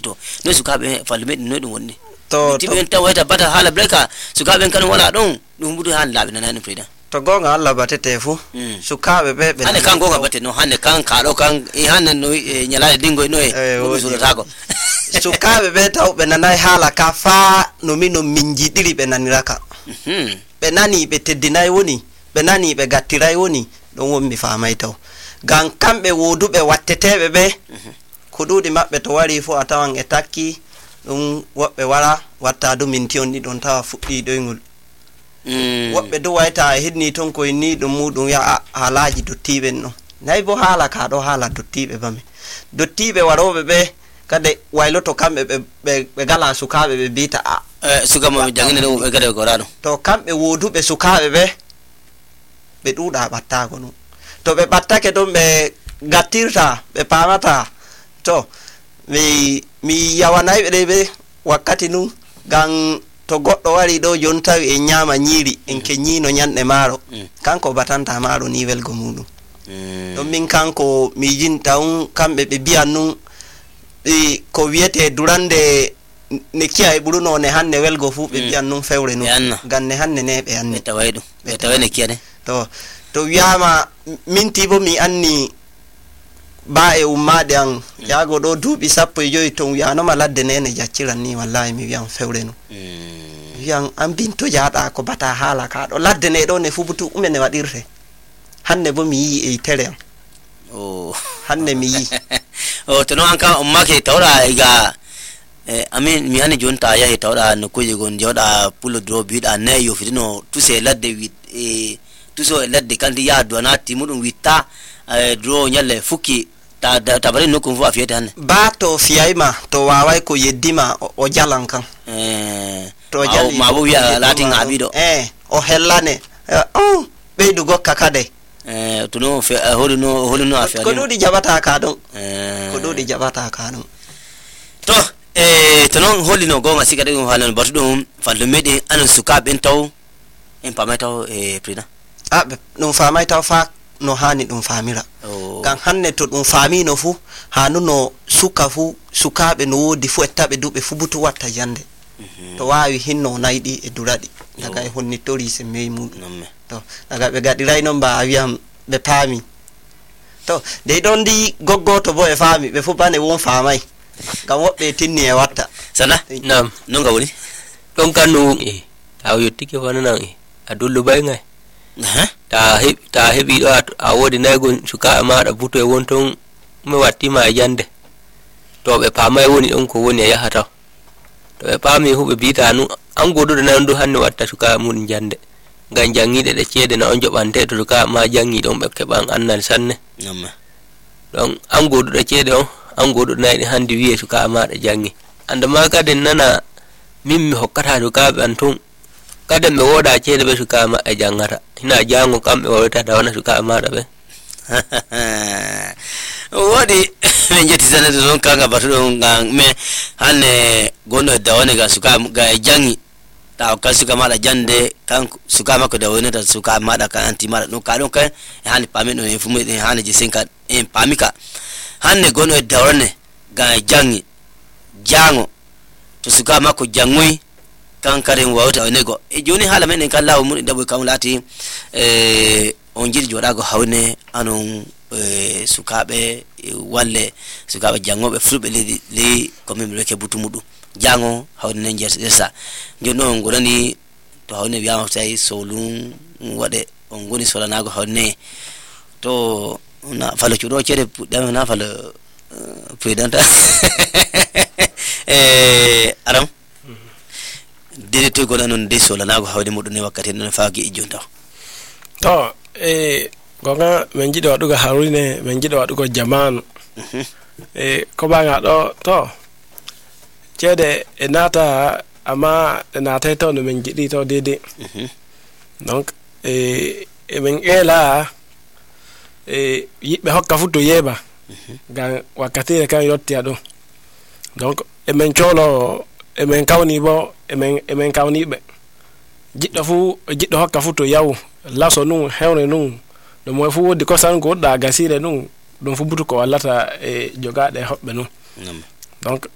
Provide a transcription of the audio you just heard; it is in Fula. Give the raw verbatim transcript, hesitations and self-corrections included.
to no sukabe falme no dum wonni to tibe en tawata bata hala breka sukabe kan wala don dum budu han labi nan frida to gonga Allah batete fu sukabe be be ane kan gonga batete no hanne kan kado kan e hanne no nyala dingo no e so tako sukabe be taw be nanai hala ka fa no mino minji diri be naniraka mhm be nani be teddinai woni be nani be gattirai woni don wommi famai taw gan kambe wodube wattetebe be kududi mabbe to wari fu atawan e takki dum wobbe wara watta do minti on ni don tawa fuddi doyngol mm wobbe do wayta hidni ton ko ni dum mudum ya halaji dottiben no nay bo hala ka do hala dottibe bame dottibe warobe be kade wayloto kambe be be gala sukabe be bita a suka mo jangine do be gade ko rado to kambe wodube sukabe be be duda batta ko no to be battake don be gattirta be pamata to mi mi yawanay be be wakati nu gan to goddo wari do jonta e nyama nyiri en ke nyino nyande maro kanko batanta maro ni welgo mudum do min kanko mi jinta un kambe be bianu e ko wiete durande ne kiya e buruno ne hanne welgo fu be bianu fewre nu ganne hanne ne be anne tawaydo be tawene kiyane to to wiyama minti bo mi anni ba e ummade an yago do dubi sappo e joyi ton wiano maladde nene jacciran ni wallahi mi wi'am fewre no mm wi'am am binto jaada ko bata hala ka do ladde ne do ne fubutu umene wadirte hanne bo mi yi e tere oh hanne mi yi oh to no anka umma ke tawra iga eh amin mi hani jonta ya e tawra no ko gon joda pulo dro bida ne yo fitino tuse ladde wi e tuso ladde kandi ya do na timudum witta dro nyalle fuki ta ta bari no ko fu afiyete han ba to fiyaima to wawai ko yeddima o jalan kan eh to jali ma bu ya latin abido eh o hellane oh beydu gokka kade eh to no fe holu no holu no afiya ko dudi jabata ka don eh ko dudi jabata ka don to eh to non holi no gonga sikade go halan batudum fallu mede anan sukaben taw en pamataw e prina ah no famai taw fa no hani dum famira kan hanne to dum fami no fu hanu no suka fu sukabe no wodi fu ettabe dube fu butu watta jande to wawi hinno naydi e duradi daga e honni tori se mey mudum to daga be gadiray non ba wiam be pami to de don di goggoto bo e fami be fu bane won famai kan wobbe tinni e watta sana nam non ga woni don kanu e taw yottike wonana e adullu bay ngay ta he ta hebi do a wodi naygon suka ma da buto e wonton me watti ma jande to be pamay woni don ko woni yahata to be pami hube bita nu an godo nan do hanne watta suka mun jande gan jangide de cede na on jobante to suka ma jangi don be keban annal sanne namma don an godo de cede on an godo nay handi wiye suka ma da jangi anda ma kaden nana mimmi hokkata suka be antun kada me woda cede be suka ma e jangata ina jango kambe wawata da wana suka ma da be wodi men jeti sanade don kanga batudo ngang me hanne gono da wana ga suka ga jangi ta ka suka ma da jande kan suka ma ko da wana da suka ma da kan anti ma no ka don kan hanne pamino e fumu e hanne je senka e pamika hanne gono da wana ga jangi jango to suka ma ko jangui kan karen wawta onego e joni hala men kan lawo mun dabo kam lati e on jiri jodago hawne anon e sukabe walle sukabe jangobe fulbe le le comme me ke butu mudu jango hawne njersa jono ngorani to hawne wiama tay solun wade on goni solanago hawne to na falo chudo chere dama na falo presidenta e aram dede to gola non de sola nago hawde mudun ne wakkati non faagi e jonta to e gonga men jido wadugo harune men jido wadugo jamanu e ko banga do to cede e nata ama e nata to no men jidi to dede donc e e men ela e yibe hokka futo yeba ga wakkati kan yotti ado donc e men cholo e men kawni bo e men e men kawni be jiddo fu jiddo hokka fu to yaw laso nu hewne nu do mo fu wodi ko san ko da gasire nu don fu butu ko wallata e jogade hobbe nu donc